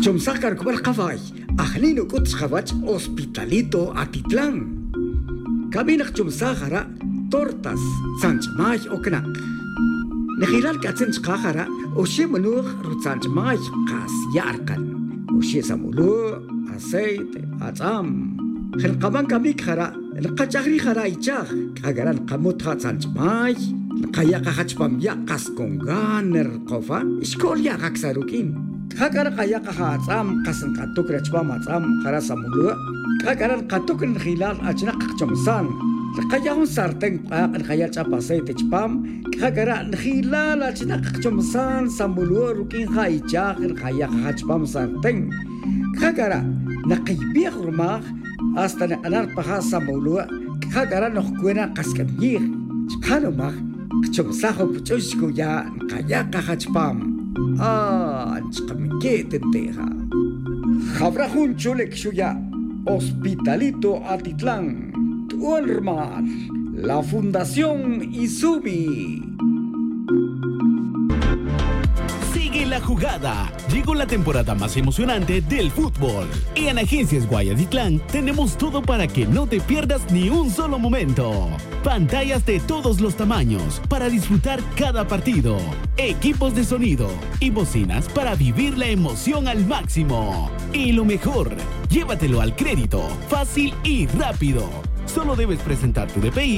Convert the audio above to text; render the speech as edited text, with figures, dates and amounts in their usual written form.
Chomsakar kubal kaway, ahlino kuts kawach Hospitalito Atitlán. Kabinak chomsakara tortas sanchmay oknak. Nehilal katzen chkakara oshe manuch rutsanchmay kas yarkan. Oshe samulu, aceite, atzam. Khelqaban kamik khara, lqachagri khara ichag. Kagaran qamut sanchmay. Kaya kahachpam ya kaskonganer kofa iskolya kaksarukin. Kakara kaya kahatsam kasan katuk rachpam atsam karasa mulu. Kagaran katukin hilal achna kakchomsan. Kaya un sarteng pak kaya chapasay techpam. Kagara hilal achna kakchomsan samulu rukin haichak kaya kahachpam sarteng. Kagara nakaibiyah rumah hasta nakanar paha samulu. Kagara nohkuena kaskabiyih. Chkanomah Chomsaho puchoshko ya kaya kahachpam. Chkamike tenteja. Jabrajun chulek shuya. Hospitalito Atitlán. Tuolmar. La Fundación Izumi. Sigue la jugada. Llegó la temporada más emocionante del fútbol. Y en Agencias Guayatitlán tenemos todo para que no te pierdas ni un solo momento. Pantallas de todos los tamaños para disfrutar cada partido. Equipos de sonido y bocinas para vivir la emoción al máximo. Y lo mejor, llévatelo al crédito, fácil y rápido. Solo debes presentar tu DPI